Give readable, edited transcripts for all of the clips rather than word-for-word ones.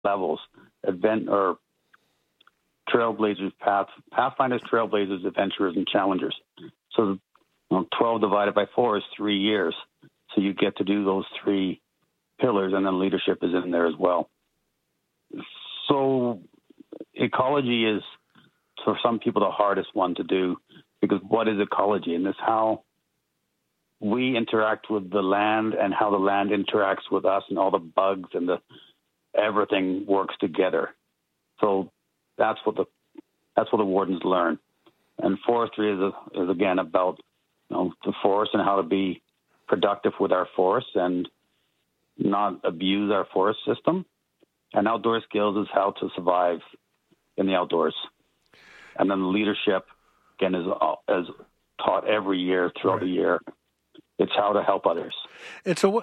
levels, event or trailblazers, pathfinders, trailblazers, adventurers, and challengers. So 12 divided by 4 is 3 years. So you get to do those 3 pillars, and then leadership is in there as well. So ecology is, for some people, the hardest one to do, because what is ecology? And it's how we interact with the land and how the land interacts with us, and all the bugs and everything works together. So that's what the wardens learn. And forestry is again about the forest and how to be productive with our forests and not abuse our forest system. And outdoor skills is how to survive in the outdoors. And then leadership, again, is taught every year throughout the year. It's how to help others. And so,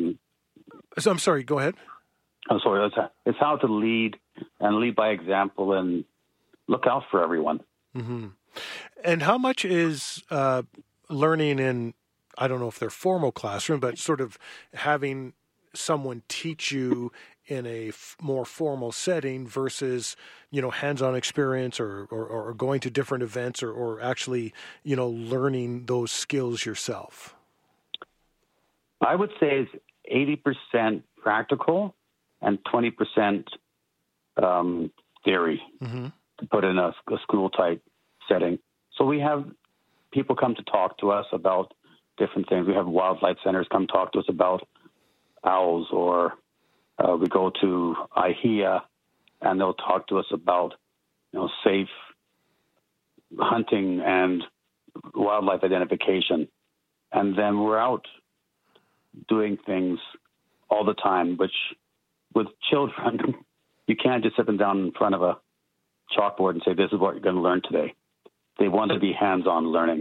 so I'm sorry. Go ahead. I'm sorry. It's how to lead and lead by example and look out for everyone. Mm-hmm. And how much is learning in, I don't know if they're formal classroom, but sort of having someone teach you in a more formal setting versus, hands-on experience or going to different events or actually, learning those skills yourself? I would say it's 80% practical and 20% theory, to put in a school-type setting. So we have people come to talk to us about different things. We have wildlife centers come talk to us about owls, or we go to IHEA and they'll talk to us about safe hunting and wildlife identification. And then we're out doing things all the time, which with children, you can't just sit them down in front of a chalkboard and say, this is what you're going to learn today. They want to be hands-on learning.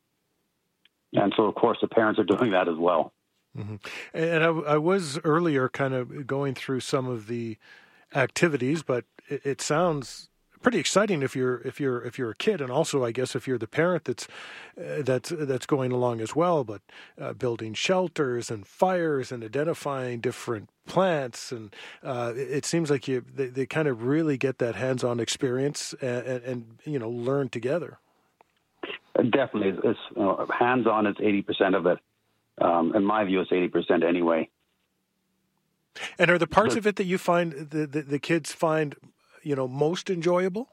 And so, of course, the parents are doing that as well. Mm-hmm. And I was earlier kind of going through some of the activities, but it sounds pretty exciting if you're a kid, and also I guess if you're the parent that's going along as well. But building shelters and fires and identifying different plants, and it seems like they kind of really get that hands-on experience and learn together. Definitely, it's hands-on is 80% of it. In my view, it's 80% anyway. And are the parts of it that you find the kids find most enjoyable?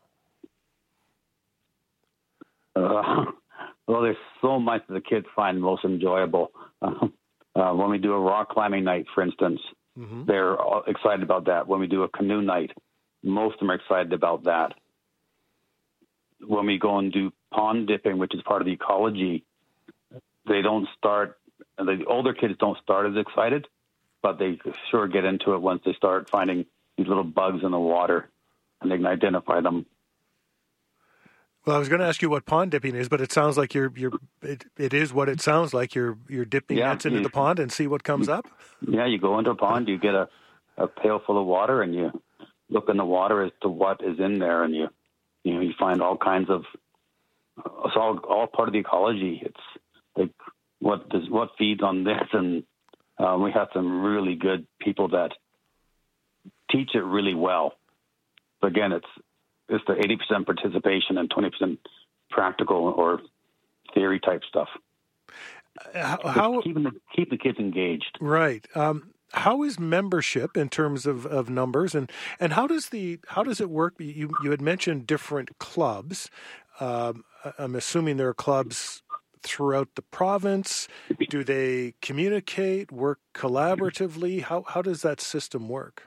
Well, there's so much that the kids find most enjoyable. When we do a rock climbing night, for instance, they're all excited about that. When we do a canoe night, most of them are excited about that. When we go and do pond dipping, which is part of the ecology, the older kids don't start as excited, but they sure get into it once they start finding these little bugs in the water, and they can identify them. Well, I was going to ask you what pond dipping is, but it sounds like it is what it sounds like. You're dipping nets into the pond and see what comes up. Yeah, you go into a pond, you get a pail full of water, and you look in the water as to what is in there, and you find all kinds of. It's all part of the ecology. It's like what feeds on this, and we have some really good people that teach it really well. So again, it's the 80% participation and 20% practical or theory type stuff. How keep the kids engaged? Right. How is membership in terms of numbers, and how does it work? You had mentioned different clubs. I'm assuming there are clubs throughout the province. Do they communicate, work collaboratively? How does that system work?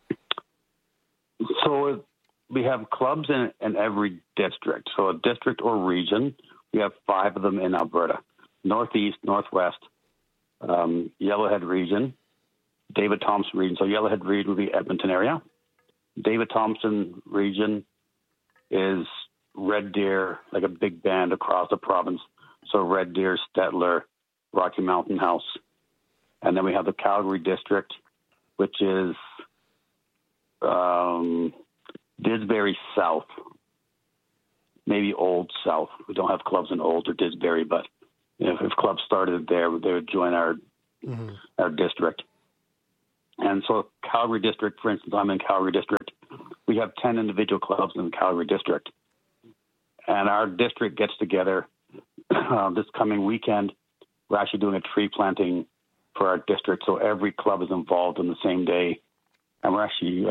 So we have clubs in every district. So a district or region, we have 5 of them in Alberta. Northeast, Northwest, Yellowhead region, David Thompson region. So Yellowhead region would be Edmonton area. David Thompson region is Red Deer, like a big band across the province. So Red Deer, Stettler, Rocky Mountain House. And then we have the Calgary district, which is Didsbury South, maybe Old South. We don't have clubs in Old or Didsbury, but if clubs started there, they would join our district. And so Calgary District, for instance, I'm in Calgary District. We have 10 individual clubs in the Calgary District. And our district gets together this coming weekend. We're actually doing a tree planting for our district. So every club is involved on the same day. And we're actually,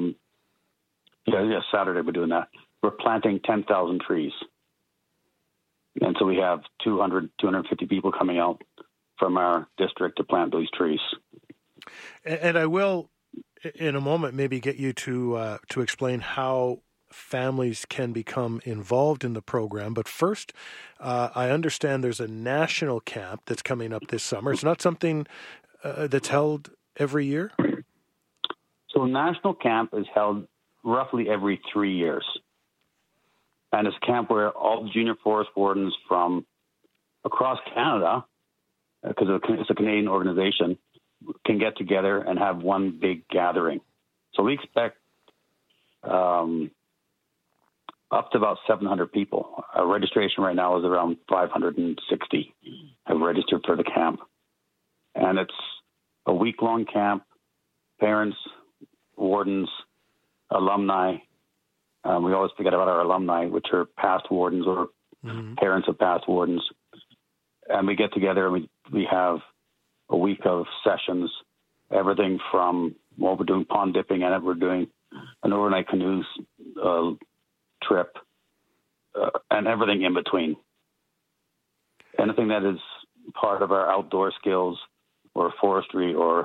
Saturday we're doing that. We're planting 10,000 trees. And so we have 250 people coming out from our district to plant those trees. And I will, in a moment, maybe get you to explain how families can become involved in the program. But first, I understand there's a national camp that's coming up this summer. It's not something that's held every year? So national camp is held roughly every 3 years. And it's a camp where all the junior forest wardens from across Canada, because it's a Canadian organization, can get together and have one big gathering. So we expect up to about 700 people. Our registration right now is around 560 have registered for the camp. And it's a week-long camp, parents, wardens, alumni. We always forget about our alumni, which are past wardens or parents of past wardens. And we get together and we have a week of sessions, everything from, we're doing pond dipping and we're doing an overnight canoes trip and everything in between. Anything that is part of our outdoor skills or forestry or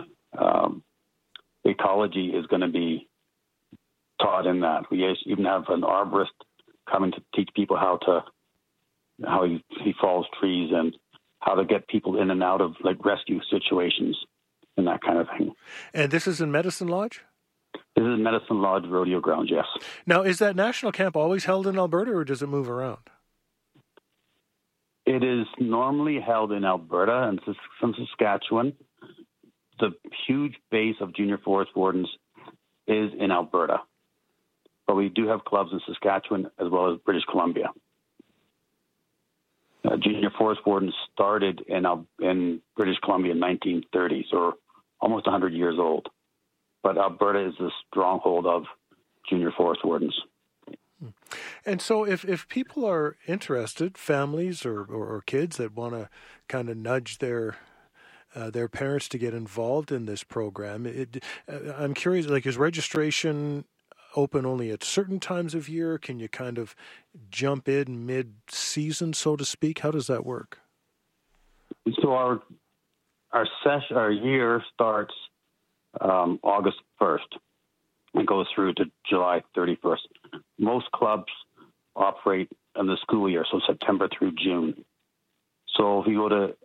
ecology is going to be taught in that. We even have an arborist coming to teach people how he falls trees and how to get people in and out of like rescue situations and that kind of thing. And this is in Medicine Lodge? This is Medicine Lodge Rodeo Grounds, yes. Now, is that national camp always held in Alberta or does it move around? It is normally held in Alberta and from Saskatchewan. The huge base of junior forest wardens is in Alberta. But we do have clubs in Saskatchewan as well as British Columbia. Junior forest wardens started in British Columbia in 1930, so almost 100 years old. But Alberta is the stronghold of junior forest wardens. And so if people are interested, families or kids that want to kind of nudge their parents to get involved in this program, I'm curious, like, is registration open only at certain times of year? Can you kind of jump in mid-season, so to speak? How does that work? So our year starts August 1st and goes through to July 31st. Most clubs operate in the school year, so September through June. So if you go to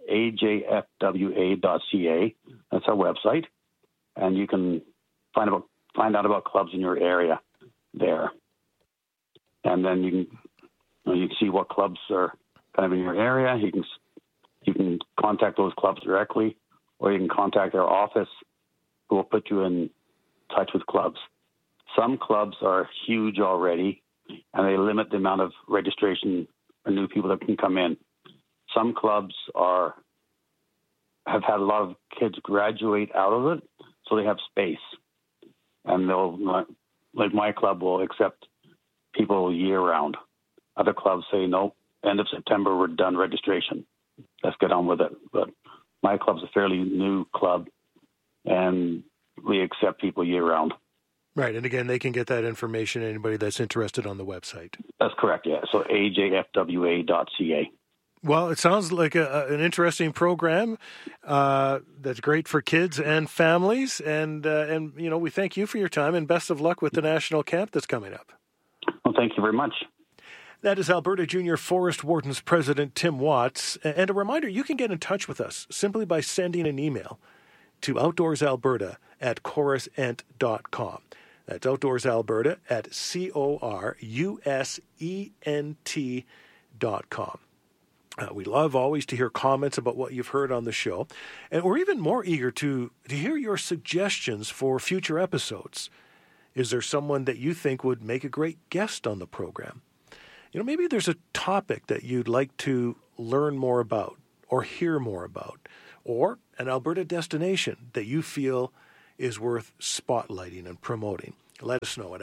ajfwa.ca, that's our website, and you can find out about clubs in your area there. And then you can see what clubs are kind of in your area. You can contact those clubs directly, or you can contact our office, who will put you in touch with clubs. Some clubs are huge already, and they limit the amount of registration or new people that can come in. Some clubs have had a lot of kids graduate out of it, so they have space. And they'll, like my club, will accept people year-round. Other clubs say, no, end of September, we're done registration. Let's get on with it. But my club's a fairly new club, and we accept people year-round. Right, and again, they can get that information, anybody that's interested, on the website. That's correct, yeah. So ajfwa.ca. Well, it sounds like an interesting program that's great for kids and families. And we thank you for your time and best of luck with the national camp that's coming up. Well, thank you very much. That is Alberta Junior Forest Wardens President Tim Watts. And a reminder, you can get in touch with us simply by sending an email to outdoorsalberta@corusent.com. That's outdoorsalberta@corusent.com. We love always to hear comments about what you've heard on the show, and we're even more eager to hear your suggestions for future episodes. Is there someone that you think would make a great guest on the program? Maybe there's a topic that you'd like to learn more about or hear more about, or an Alberta destination that you feel is worth spotlighting and promoting. Let us know at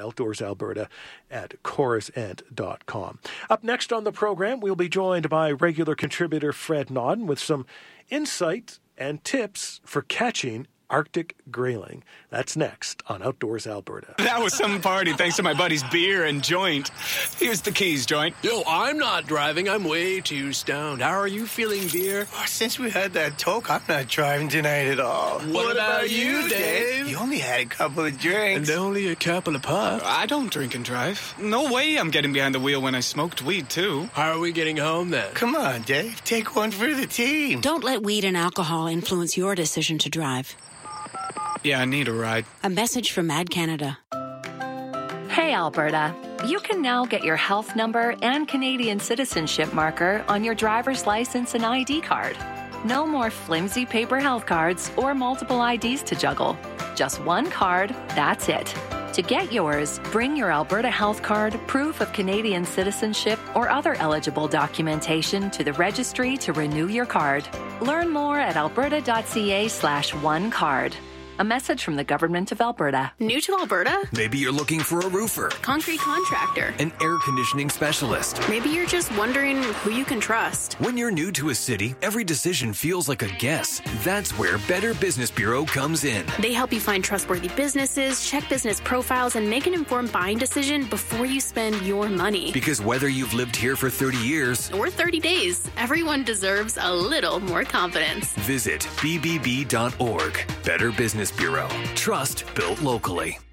outdoorsalberta@chorusent.com. Up next on the program, we'll be joined by regular contributor Fred Nodden with some insight and tips for catching Arctic grayling. That's next on Outdoors Alberta. That was some party thanks to my buddy's beer and joint. Here's the keys, joint. Yo, I'm not driving. I'm way too stoned. How are you feeling, beer? Oh, since we had that talk, I'm not driving tonight at all. What about you, Dave? You only had a couple of drinks. And only a couple of puffs. I don't drink and drive. No way I'm getting behind the wheel when I smoked weed, too. How are we getting home, then? Come on, Dave. Take one for the team. Don't let weed and alcohol influence your decision to drive. Yeah, I need a ride. A message from Mad Canada. Hey, Alberta. You can now get your health number and Canadian citizenship marker on your driver's license and ID card. No more flimsy paper health cards or multiple IDs to juggle. Just one card, that's it. To get yours, bring your Alberta Health Card, proof of Canadian citizenship, or other eligible documentation to the registry to renew your card. Learn more at alberta.ca/onecard. A message from the Government of Alberta. New to Alberta? Maybe you're looking for a roofer, Concrete contractor, an air conditioning specialist. Maybe you're just wondering who you can trust. When you're new to a city, every decision feels like a guess. That's where Better Business Bureau comes in. They help you find trustworthy businesses, check business profiles, and make an informed buying decision before you spend your money. Because whether you've lived here for 30 years or 30 days, everyone deserves a little more confidence. Visit bbb.org. Better Business Bureau. Trust built locally.